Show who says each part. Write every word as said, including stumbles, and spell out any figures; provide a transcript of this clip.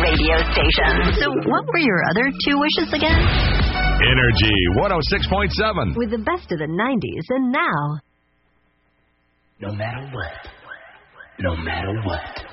Speaker 1: radio station.
Speaker 2: So what were your other two wishes again?
Speaker 3: Energy one oh six point seven.
Speaker 2: With the best of the nineties and now.
Speaker 4: No matter what. No matter what.